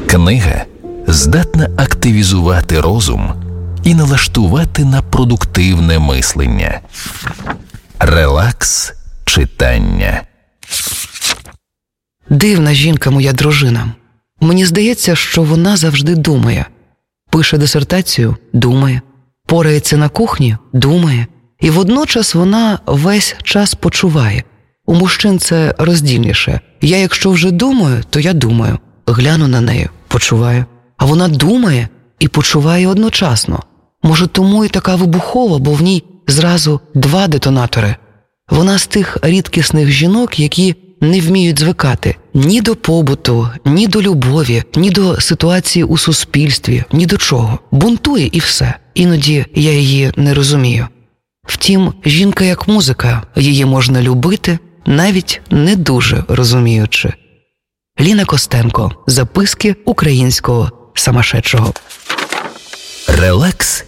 Книга здатна активізувати розум і налаштувати на продуктивне мислення. Релакс читання. Дивна жінка моя дружина. Мені здається, що вона завжди думає. Пише дисертацію – думає. Порається на кухні – думає. І водночас вона весь час почуває. У мужчин це роздільніше. Я якщо вже думаю, то я думаю. Гляну на неї – почуваю. А вона думає і почуває одночасно. Може, тому і така вибухова, бо в ній зразу два детонатори. Вона з тих рідкісних жінок, які не вміють звикати ні до побуту, ні до любові, ні до ситуації у суспільстві, ні до чого. Бунтує і все. Іноді я її не розумію. Втім, жінка як музика, її можна любити, навіть не дуже розуміючи. Ліна Костенко. Записки українського самошедшого. Релакс